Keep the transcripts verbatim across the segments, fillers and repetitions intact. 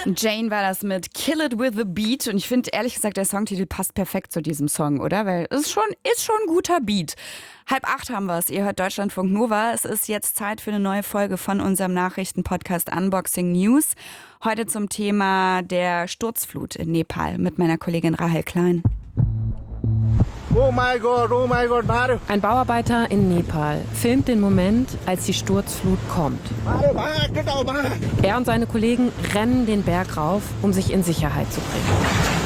Jane war das mit Kill It With A Beat und ich finde ehrlich gesagt, der Songtitel passt perfekt zu diesem Song, oder? Weil es ist schon, ist schon ein guter Beat. Halb acht haben wir es. Ihr hört Deutschlandfunk Nova. Es ist jetzt Zeit für eine neue Folge von unserem Nachrichtenpodcast Unboxing News. Heute zum Thema der Sturzflut in Nepal mit meiner Kollegin Rahel Klein. Oh mein Gott, oh mein Gott. Ein Bauarbeiter in Nepal filmt den Moment, als die Sturzflut kommt. Er und seine Kollegen rennen den Berg rauf, um sich in Sicherheit zu bringen.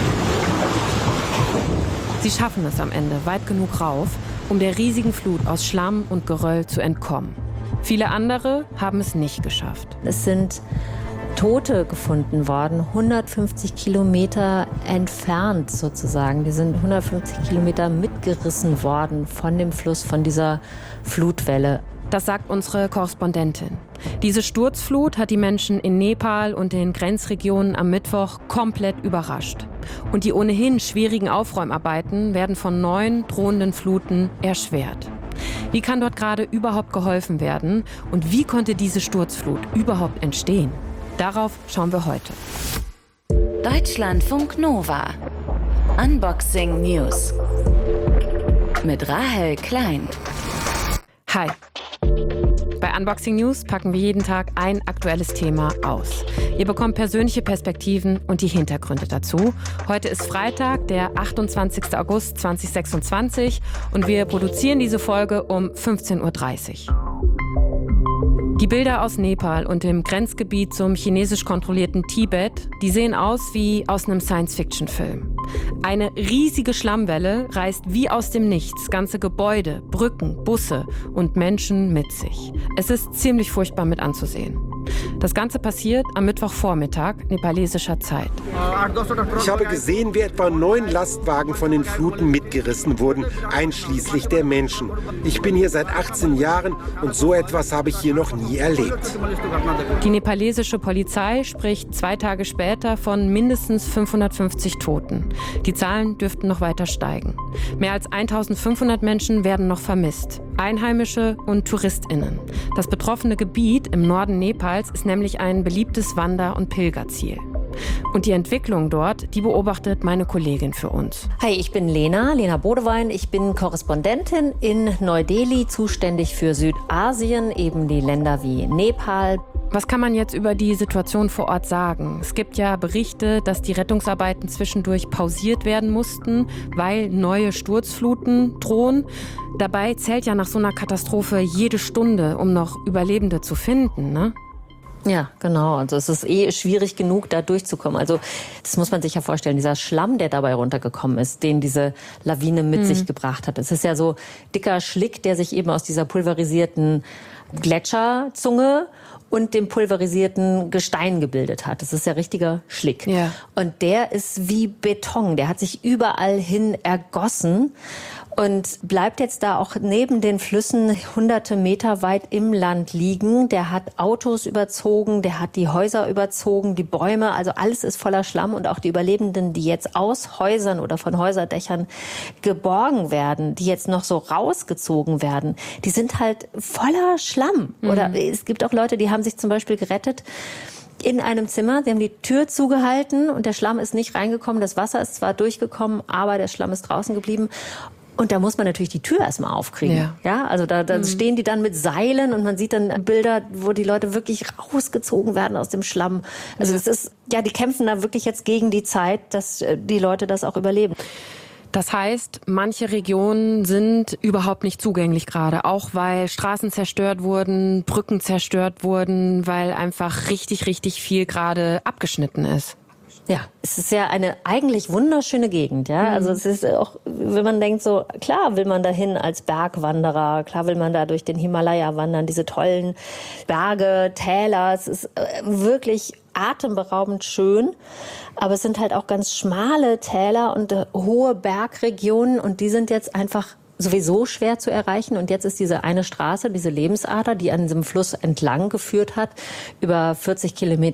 Sie schaffen es am Ende weit genug rauf, um der riesigen Flut aus Schlamm und Geröll zu entkommen. Viele andere haben es nicht geschafft. Es sind Tote gefunden worden, hundertfünfzig Kilometer entfernt sozusagen. Die sind hundertfünfzig Kilometer mitgerissen worden von dem Fluss, von dieser Flutwelle. Das sagt unsere Korrespondentin. Diese Sturzflut hat die Menschen in Nepal und den Grenzregionen am Mittwoch komplett überrascht. Und die ohnehin schwierigen Aufräumarbeiten werden von neuen drohenden Fluten erschwert. Wie kann dort gerade überhaupt geholfen werden? Und wie konnte diese Sturzflut überhaupt entstehen? Darauf schauen wir heute. Deutschlandfunk Nova. Unboxing News. Mit Rahel Klein. Hi. Bei Unboxing News packen wir jeden Tag ein aktuelles Thema aus. Ihr bekommt persönliche Perspektiven und die Hintergründe dazu. Heute ist Freitag, der achtundzwanzigster August zweitausendsechsundzwanzig und wir produzieren diese Folge um fünfzehn Uhr dreißig. Die Bilder aus Nepal und dem Grenzgebiet zum chinesisch kontrollierten Tibet, die sehen aus wie aus einem Science-Fiction-Film. Eine riesige Schlammwelle reißt wie aus dem Nichts ganze Gebäude, Brücken, Busse und Menschen mit sich. Es ist ziemlich furchtbar mit anzusehen. Das Ganze passiert am Mittwochvormittag nepalesischer Zeit. Ich habe gesehen, wie etwa neun Lastwagen von den Fluten mitgerissen wurden, einschließlich der Menschen. Ich bin hier seit achtzehn Jahren und so etwas habe ich hier noch nie erlebt. Die nepalesische Polizei spricht zwei Tage später von mindestens fünfhundertfünfzig Toten. Die Zahlen dürften noch weiter steigen. Mehr als eintausendfünfhundert Menschen werden noch vermisst. Einheimische und TouristInnen. Das betroffene Gebiet im Norden Nepals ist nämlich ein beliebtes Wander- und Pilgerziel. Und die Entwicklung dort, die beobachtet meine Kollegin für uns. Hi, ich bin Lena, Lena Bodewein. Ich bin Korrespondentin in Neu-Delhi, zuständig für Südasien, eben die Länder wie Nepal. Was kann man jetzt über die Situation vor Ort sagen? Es gibt ja Berichte, dass die Rettungsarbeiten zwischendurch pausiert werden mussten, weil neue Sturzfluten drohen. Dabei zählt ja nach so einer Katastrophe jede Stunde, um noch Überlebende zu finden, ne? Ja, genau. Also es ist eh schwierig genug, da durchzukommen. Also das muss man sich ja vorstellen. Dieser Schlamm, der dabei runtergekommen ist, den diese Lawine mit mhm. sich gebracht hat. Es ist ja so dicker Schlick, der sich eben aus dieser pulverisierten Gletscherzunge und dem pulverisierten Gestein gebildet hat. Das ist ja richtiger Schlick. Ja. Und der ist wie Beton. Der hat sich überall hin ergossen und bleibt jetzt da auch neben den Flüssen hunderte Meter weit im Land liegen. Der hat Autos überzogen, der hat die Häuser überzogen, die Bäume. Also alles ist voller Schlamm und auch die Überlebenden, die jetzt aus Häusern oder von Häuserdächern geborgen werden, die jetzt noch so rausgezogen werden, die sind halt voller Schlamm. Mhm. Oder es gibt auch Leute, die haben sich zum Beispiel gerettet in einem Zimmer. Die haben die Tür zugehalten und der Schlamm ist nicht reingekommen. Das Wasser ist zwar durchgekommen, aber der Schlamm ist draußen geblieben. Und da muss man natürlich die Tür erstmal aufkriegen. Ja, ja also da, da mhm. stehen die dann mit Seilen und man sieht dann Bilder, wo die Leute wirklich rausgezogen werden aus dem Schlamm. Also es ist, ja, die kämpfen da wirklich jetzt gegen die Zeit, dass die Leute das auch überleben. Das heißt, manche Regionen sind überhaupt nicht zugänglich gerade, auch weil Straßen zerstört wurden, Brücken zerstört wurden, weil einfach richtig, richtig viel gerade abgeschnitten ist. Ja, es ist ja eine eigentlich wunderschöne Gegend, ja. Also es ist auch, wenn man denkt so, klar will man dahin als Bergwanderer, klar will man da durch den Himalaya wandern, diese tollen Berge, Täler, es ist wirklich atemberaubend schön. Aber es sind halt auch ganz schmale Täler und äh, hohe Bergregionen und die sind jetzt einfach sowieso schwer zu erreichen. Und jetzt ist diese eine Straße, diese Lebensader, die an diesem Fluss entlang geführt hat, über vierzig Kilometer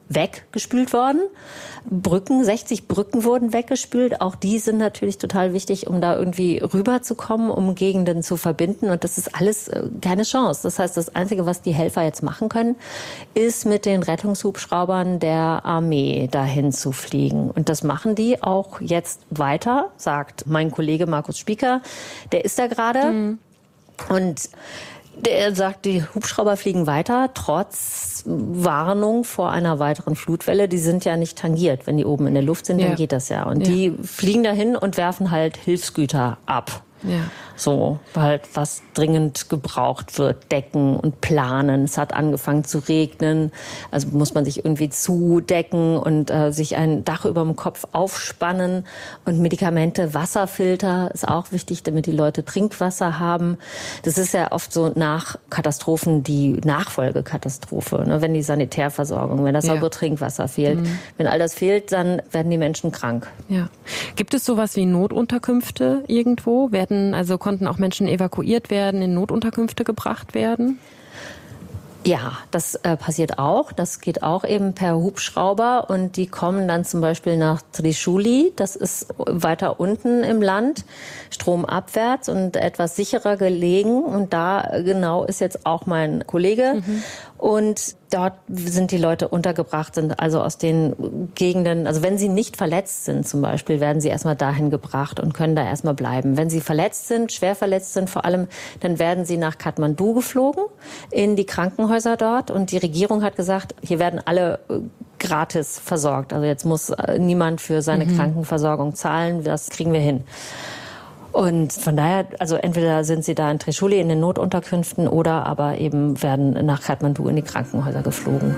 weggespült worden. Brücken, sechzig Brücken wurden weggespült. Auch die sind natürlich total wichtig, um da irgendwie rüberzukommen, um Gegenden zu verbinden. Und das ist alles äh, keine Chance. Das heißt, das Einzige, was die Helfer jetzt machen können, ist mit den Rettungshubschraubern der Armee dahin zu fliegen. Und das machen die auch jetzt weiter, sagt mein Kollege Markus Spieker. Der ist da gerade. Mhm. Und der sagt, die Hubschrauber fliegen weiter, trotz Warnung vor einer weiteren Flutwelle. Die sind ja nicht tangiert. Wenn die oben in der Luft sind, ja. dann geht das ja. Und ja. die fliegen dahin und werfen halt Hilfsgüter ab. Ja. So, halt, was dringend gebraucht wird, Decken und Planen. Es hat angefangen zu regnen, also muss man sich irgendwie zudecken und äh, sich ein Dach über dem Kopf aufspannen. Und Medikamente, Wasserfilter ist auch wichtig, damit die Leute Trinkwasser haben. Das ist ja oft so nach Katastrophen die Nachfolgekatastrophe, ne? Wenn die Sanitärversorgung, wenn das saubere ja. Trinkwasser fehlt. Mhm. Wenn all das fehlt, dann werden die Menschen krank. Ja. Gibt es sowas wie Notunterkünfte irgendwo? Werden also konnten auch Menschen evakuiert werden, in Notunterkünfte gebracht werden? Ja, das äh, passiert auch. Das geht auch eben per Hubschrauber und die kommen dann zum Beispiel nach Trishuli. Das ist weiter unten im Land, stromabwärts und etwas sicherer gelegen. Und da genau ist jetzt auch mein Kollege. Mhm. Und dort sind die Leute untergebracht, sind also aus den Gegenden, also wenn sie nicht verletzt sind zum Beispiel, werden sie erstmal dahin gebracht und können da erstmal bleiben. Wenn sie verletzt sind, schwer verletzt sind vor allem, dann werden sie nach Kathmandu geflogen, in die Krankenhäuser dort. Und die Regierung hat gesagt, hier werden alle gratis versorgt. Also jetzt muss niemand für seine mhm. Krankenversorgung zahlen, das kriegen wir hin. Und von daher, also entweder sind sie da in Trishuli in den Notunterkünften oder aber eben werden nach Kathmandu in die Krankenhäuser geflogen.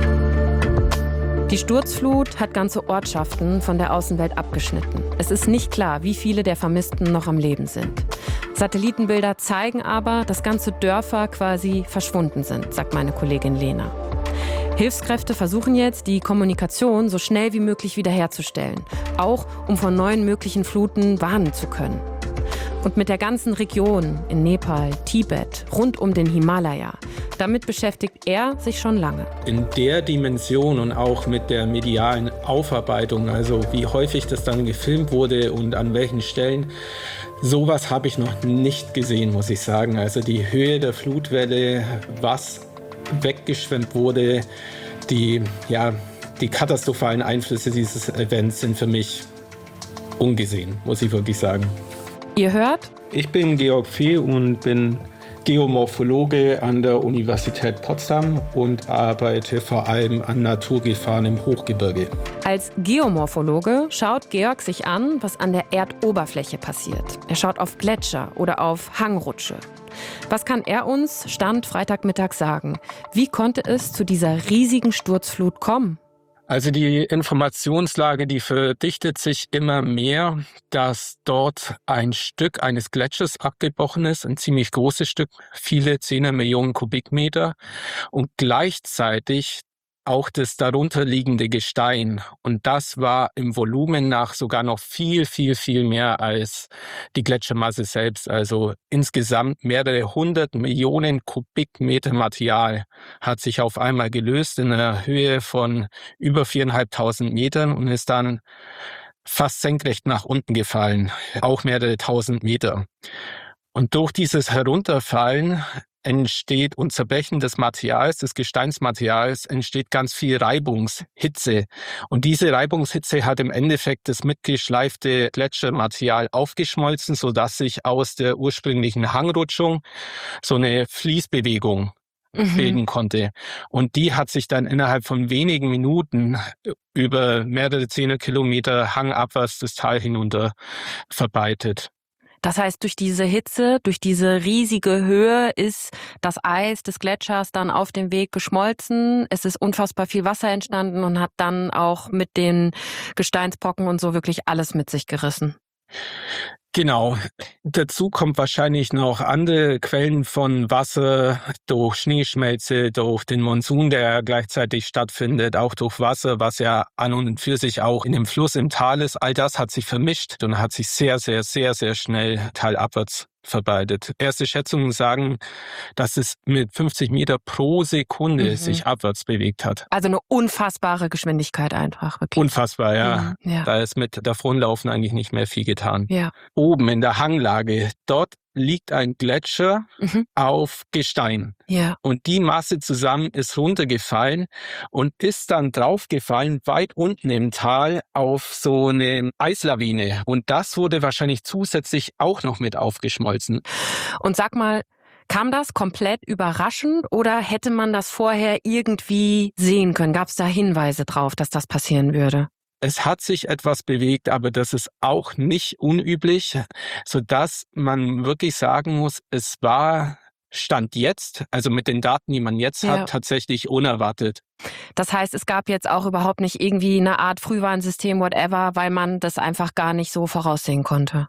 Die Sturzflut hat ganze Ortschaften von der Außenwelt abgeschnitten. Es ist nicht klar, wie viele der Vermissten noch am Leben sind. Satellitenbilder zeigen aber, dass ganze Dörfer quasi verschwunden sind, sagt meine Kollegin Lena. Hilfskräfte versuchen jetzt, die Kommunikation so schnell wie möglich wiederherzustellen, auch um vor neuen möglichen Fluten warnen zu können. Und mit der ganzen Region in Nepal, Tibet, rund um den Himalaya, damit beschäftigt er sich schon lange. In der Dimension und auch mit der medialen Aufarbeitung, also wie häufig das dann gefilmt wurde und an welchen Stellen, sowas habe ich noch nicht gesehen, muss ich sagen. Also die Höhe der Flutwelle, was weggeschwemmt wurde, die, ja, die katastrophalen Einflüsse dieses Events sind für mich ungesehen, muss ich wirklich sagen. Ihr hört? Ich bin Georg Fee und bin Geomorphologe an der Universität Potsdam und arbeite vor allem an Naturgefahren im Hochgebirge. Als Geomorphologe schaut Georg sich an, was an der Erdoberfläche passiert. Er schaut auf Gletscher oder auf Hangrutsche. Was kann er uns Stand Freitagmittag sagen? Wie konnte es zu dieser riesigen Sturzflut kommen? Also die Informationslage, die verdichtet sich immer mehr, dass dort ein Stück eines Gletschers abgebrochen ist, ein ziemlich großes Stück, viele Zehner Millionen Kubikmeter und gleichzeitig auch das darunter liegende Gestein. Und das war im Volumen nach sogar noch viel, viel, viel mehr als die Gletschermasse selbst. Also insgesamt mehrere hundert Millionen Kubikmeter Material hat sich auf einmal gelöst in einer Höhe von über viereinhalbtausend Metern und ist dann fast senkrecht nach unten gefallen, auch mehrere tausend Meter. Und durch dieses Herunterfallen entsteht und Zerbrechen des Materials, des Gesteinsmaterials, entsteht ganz viel Reibungshitze. Und diese Reibungshitze hat im Endeffekt das mitgeschleifte Gletschermaterial aufgeschmolzen, sodass sich aus der ursprünglichen Hangrutschung so eine Fließbewegung mhm. bilden konnte. Und die hat sich dann innerhalb von wenigen Minuten über mehrere zehn Kilometer hangabwärts das Tal hinunter verbreitet. Das heißt, durch diese Hitze, durch diese riesige Höhe ist das Eis des Gletschers dann auf dem Weg geschmolzen. Es ist unfassbar viel Wasser entstanden und hat dann auch mit den Gesteinsbrocken und so wirklich alles mit sich gerissen. Genau. Dazu kommt wahrscheinlich noch andere Quellen von Wasser durch Schneeschmelze, durch den Monsun, der gleichzeitig stattfindet, auch durch Wasser, was ja an und für sich auch in dem Fluss im Tal ist. All das hat sich vermischt und hat sich sehr, sehr, sehr, sehr schnell talabwärts verbreitet. Erste Schätzungen sagen, dass es mit fünfzig Meter pro Sekunde Mhm. sich abwärts bewegt hat. Also eine unfassbare Geschwindigkeit einfach. Wirklich. Unfassbar, ja. Mhm. Ja. Da ist mit Davonlaufen eigentlich nicht mehr viel getan. Ja. Oben in der Hanglage, dort liegt ein Gletscher Mhm. auf Gestein. Ja. Und die Masse zusammen ist runtergefallen und ist dann draufgefallen, weit unten im Tal auf so eine Eislawine. Und das wurde wahrscheinlich zusätzlich auch noch mit aufgeschmolzen. Und sag mal, kam das komplett überraschend oder hätte man das vorher irgendwie sehen können? Gab es da Hinweise drauf, dass das passieren würde? Es hat sich etwas bewegt, aber das ist auch nicht unüblich, sodass man wirklich sagen muss, es war Stand jetzt, also mit den Daten, die man jetzt Ja. hat, tatsächlich unerwartet. Das heißt, es gab jetzt auch überhaupt nicht irgendwie eine Art Frühwarnsystem, whatever, weil man das einfach gar nicht so voraussehen konnte.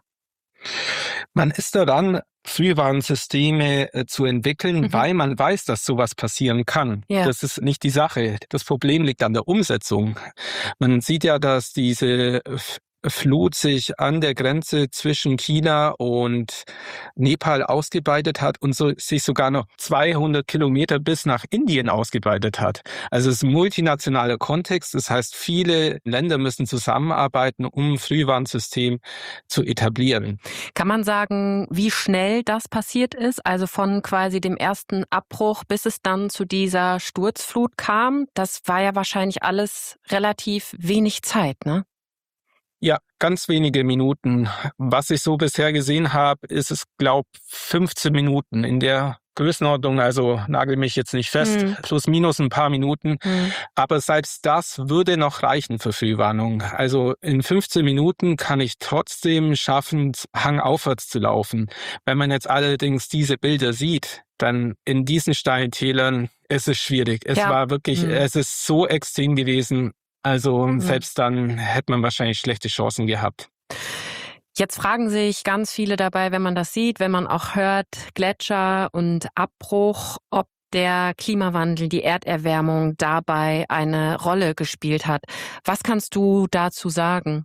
Man ist daran, Frühwarnsysteme äh, zu entwickeln, Mhm. weil man weiß, dass sowas passieren kann. Ja. Das ist nicht die Sache. Das Problem liegt an der Umsetzung. Man sieht ja, dass diese F- Flut sich an der Grenze zwischen China und Nepal ausgebreitet hat und so, sich sogar noch zweihundert Kilometer bis nach Indien ausgebreitet hat. Also es ist ein multinationaler Kontext. Das heißt, viele Länder müssen zusammenarbeiten, um ein Frühwarnsystem zu etablieren. Kann man sagen, wie schnell das passiert ist? Also von quasi dem ersten Abbruch, bis es dann zu dieser Sturzflut kam? Das war ja wahrscheinlich alles relativ wenig Zeit, ne? Ja, ganz wenige Minuten. Was ich so bisher gesehen habe, ist es, glaube fünfzehn Minuten in der Größenordnung. Also nagel mich jetzt nicht fest, Mhm. plus minus ein paar Minuten. Mhm. Aber selbst das würde noch reichen für Frühwarnung. Also in fünfzehn Minuten kann ich trotzdem schaffen, hangaufwärts zu laufen. Wenn man jetzt allerdings diese Bilder sieht, dann in diesen steilen Tälern ist es schwierig. Es Ja. war wirklich, Mhm. es ist so extrem gewesen. Also Mhm. selbst dann hätte man wahrscheinlich schlechte Chancen gehabt. Jetzt fragen sich ganz viele dabei, wenn man das sieht, wenn man auch hört, Gletscher und Abbruch, ob der Klimawandel, die Erderwärmung dabei eine Rolle gespielt hat. Was kannst du dazu sagen?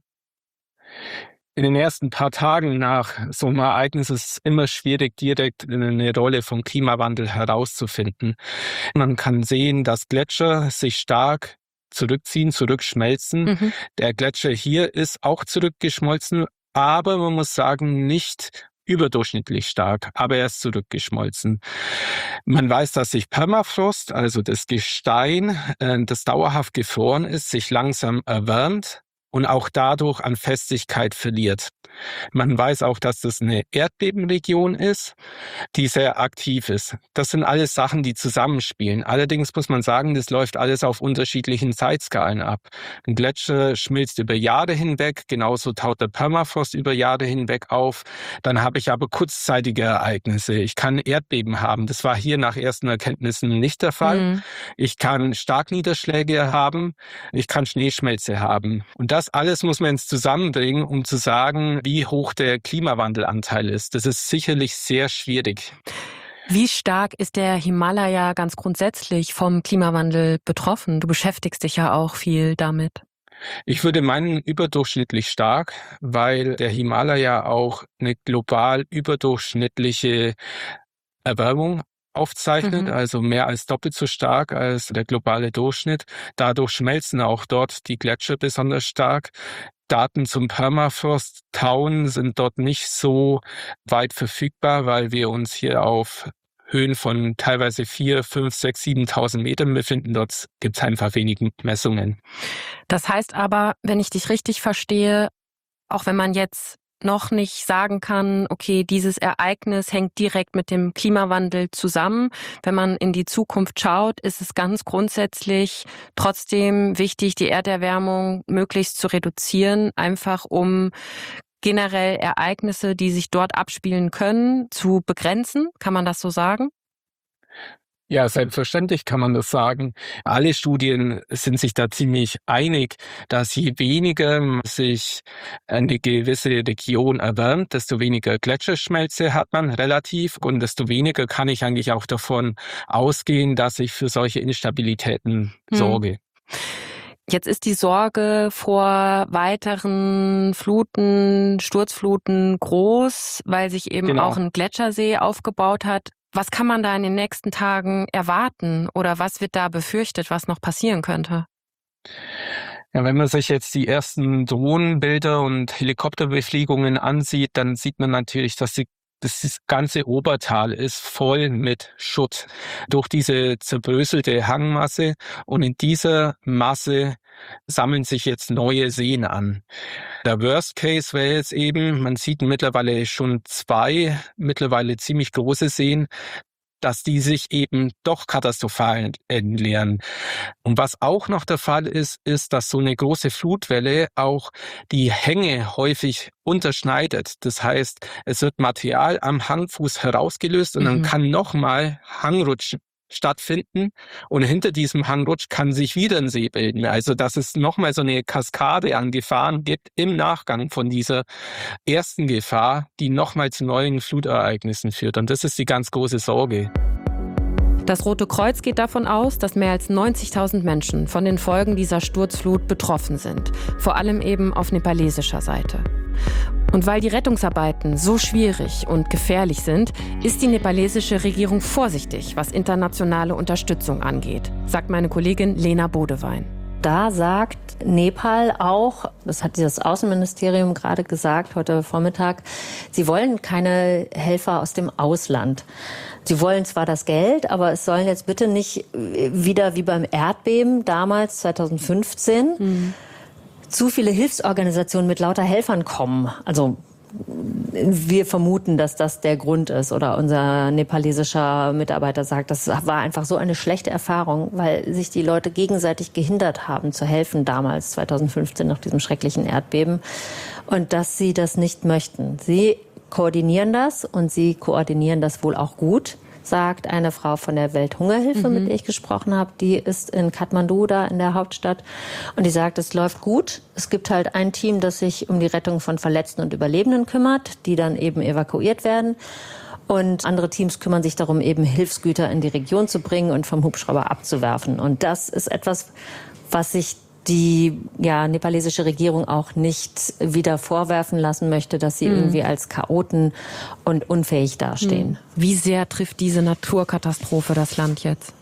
In den ersten paar Tagen nach so einem Ereignis ist es immer schwierig, direkt eine Rolle vom Klimawandel herauszufinden. Man kann sehen, dass Gletscher sich stark zurückziehen, zurückschmelzen. Mhm. Der Gletscher hier ist auch zurückgeschmolzen, aber man muss sagen, nicht überdurchschnittlich stark, aber er ist zurückgeschmolzen. Man weiß, dass sich Permafrost, also das Gestein, äh, das dauerhaft gefroren ist, sich langsam erwärmt und auch dadurch an Festigkeit verliert. Man weiß auch, dass das eine Erdbebenregion ist, die sehr aktiv ist. Das sind alles Sachen, die zusammenspielen. Allerdings muss man sagen, das läuft alles auf unterschiedlichen Zeitskalen ab. Ein Gletscher schmilzt über Jahre hinweg, genauso taut der Permafrost über Jahre hinweg auf. Dann habe ich aber kurzzeitige Ereignisse. Ich kann Erdbeben haben. Das war hier nach ersten Erkenntnissen nicht der Fall. Mhm. Ich kann Starkniederschläge haben. Ich kann Schneeschmelze haben. Und das alles muss man jetzt zusammenbringen, um zu sagen, wie hoch der Klimawandelanteil ist. Das ist sicherlich sehr schwierig. Wie stark ist der Himalaya ganz grundsätzlich vom Klimawandel betroffen? Du beschäftigst dich ja auch viel damit. Ich würde meinen, überdurchschnittlich stark, weil der Himalaya auch eine global überdurchschnittliche Erwärmung aufzeichnet, Mhm. also mehr als doppelt so stark als der globale Durchschnitt. Dadurch schmelzen auch dort die Gletscher besonders stark. Daten zum Permafrost, Tauen sind dort nicht so weit verfügbar, weil wir uns hier auf Höhen von teilweise vier, fünf, sechs, siebentausend Metern befinden. Dort gibt es einfach wenige Messungen. Das heißt aber, wenn ich dich richtig verstehe, auch wenn man jetzt noch nicht sagen kann, okay, dieses Ereignis hängt direkt mit dem Klimawandel zusammen. Wenn man in die Zukunft schaut, ist es ganz grundsätzlich trotzdem wichtig, die Erderwärmung möglichst zu reduzieren, einfach um generell Ereignisse, die sich dort abspielen können, zu begrenzen. Kann man das so sagen? Ja, selbstverständlich kann man das sagen. Alle Studien sind sich da ziemlich einig, dass je weniger sich eine gewisse Region erwärmt, desto weniger Gletscherschmelze hat man relativ und desto weniger kann ich eigentlich auch davon ausgehen, dass ich für solche Instabilitäten Hm. sorge. Jetzt ist die Sorge vor weiteren Fluten, Sturzfluten groß, weil sich eben Genau. auch ein Gletschersee aufgebaut hat. Was kann man da in den nächsten Tagen erwarten oder was wird da befürchtet, was noch passieren könnte? Ja, wenn man sich jetzt die ersten Drohnenbilder und Helikopterbefliegungen ansieht, dann sieht man natürlich, dass die Das ganze Obertal ist voll mit Schutt durch diese zerbröselte Hangmasse, und in dieser Masse sammeln sich jetzt neue Seen an. Der Worst Case wäre jetzt eben, man sieht mittlerweile schon zwei mittlerweile ziemlich große Seen, dass die sich eben doch katastrophal entleeren. Und was auch noch der Fall ist, ist, dass so eine große Flutwelle auch die Hänge häufig unterschneidet. Das heißt, es wird Material am Hangfuß herausgelöst und Mhm. dann kann nochmal Hangrutsch stattfinden, und hinter diesem Hangrutsch kann sich wieder ein See bilden. Also dass es nochmal so eine Kaskade an Gefahren gibt im Nachgang von dieser ersten Gefahr, die nochmal zu neuen Flutereignissen führt. Und das ist die ganz große Sorge. Das Rote Kreuz geht davon aus, dass mehr als neunzigtausend Menschen von den Folgen dieser Sturzflut betroffen sind. Vor allem eben auf nepalesischer Seite. Und weil die Rettungsarbeiten so schwierig und gefährlich sind, ist die nepalesische Regierung vorsichtig, was internationale Unterstützung angeht, sagt meine Kollegin Lena Bodewein. Da sagt Nepal auch, das hat das Außenministerium gerade gesagt heute Vormittag, sie wollen keine Helfer aus dem Ausland. Sie wollen zwar das Geld, aber es sollen jetzt bitte nicht wieder wie beim Erdbeben damals zweitausendfünfzehn mhm. zu viele Hilfsorganisationen mit lauter Helfern kommen. Also wir vermuten, dass das der Grund ist, oder unser nepalesischer Mitarbeiter sagt, das war einfach so eine schlechte Erfahrung, weil sich die Leute gegenseitig gehindert haben zu helfen damals zweitausendfünfzehn nach diesem schrecklichen Erdbeben, und dass sie das nicht möchten. Sie koordinieren das, und sie koordinieren das wohl auch gut, sagt eine Frau von der Welthungerhilfe, mhm. mit der ich gesprochen habe. Die ist in Kathmandu, da in der Hauptstadt. Und die sagt, es läuft gut. Es gibt halt ein Team, das sich um die Rettung von Verletzten und Überlebenden kümmert, die dann eben evakuiert werden. Und andere Teams kümmern sich darum, eben Hilfsgüter in die Region zu bringen und vom Hubschrauber abzuwerfen. Und das ist etwas, was sich die ja, nepalesische Regierung auch nicht wieder vorwerfen lassen möchte, dass sie mhm. irgendwie als Chaoten und unfähig dastehen. Wie sehr trifft diese Naturkatastrophe das Land jetzt?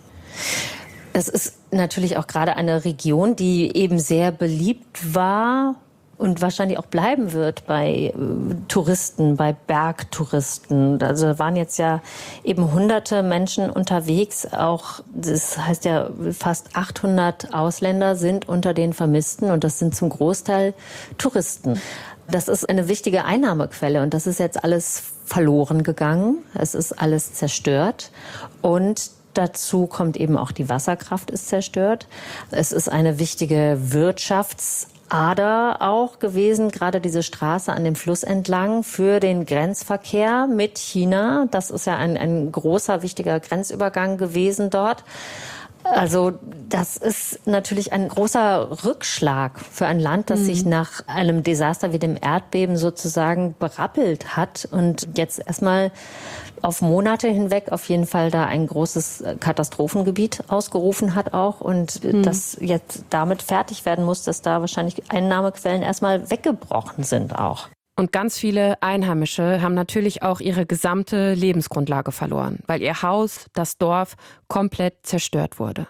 Es ist natürlich auch gerade eine Region, die eben sehr beliebt war und wahrscheinlich auch bleiben wird bei äh, Touristen, bei Bergtouristen. Also waren jetzt ja eben hunderte Menschen unterwegs. Auch, das heißt ja, fast achthundert Ausländer sind unter den Vermissten, und das sind zum Großteil Touristen. Das ist eine wichtige Einnahmequelle, und das ist jetzt alles verloren gegangen. Es ist alles zerstört, und dazu kommt eben auch die Wasserkraft ist zerstört. Es ist eine wichtige Wirtschafts- Ader auch gewesen, gerade diese Straße an dem Fluss entlang für den Grenzverkehr mit China. Das ist ja ein, ein großer, wichtiger Grenzübergang gewesen dort. Also das ist natürlich ein großer Rückschlag für ein Land, das mhm. sich nach einem Desaster wie dem Erdbeben sozusagen berappelt hat und jetzt erstmal auf Monate hinweg auf jeden Fall da ein großes Katastrophengebiet ausgerufen hat auch, und mhm. das jetzt damit fertig werden muss, dass da wahrscheinlich Einnahmequellen erstmal weggebrochen sind auch. Und ganz viele Einheimische haben natürlich auch ihre gesamte Lebensgrundlage verloren, weil ihr Haus, das Dorf, komplett zerstört wurde.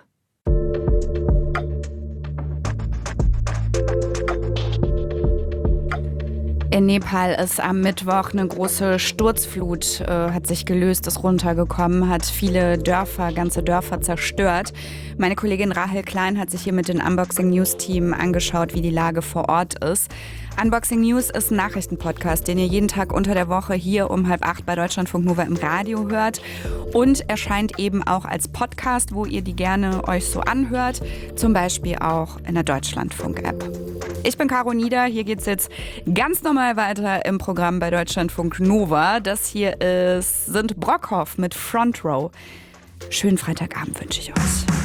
In Nepal ist am Mittwoch eine große Sturzflut, äh, hat sich gelöst, ist runtergekommen, hat viele Dörfer, ganze Dörfer zerstört. Meine Kollegin Rahel Klein hat sich hier mit dem Unboxing News Team angeschaut, wie die Lage vor Ort ist. Unboxing News ist ein Nachrichtenpodcast, den ihr jeden Tag unter der Woche hier um halb acht bei Deutschlandfunk Nova im Radio hört, und erscheint eben auch als Podcast, wo ihr die gerne euch so anhört, zum Beispiel auch in der Deutschlandfunk-App. Ich bin Caro Nieder, hier geht's jetzt ganz normal weiter im Programm bei Deutschlandfunk Nova. Das hier ist, sind Brockhoff mit Front Row. Schönen Freitagabend wünsche ich euch.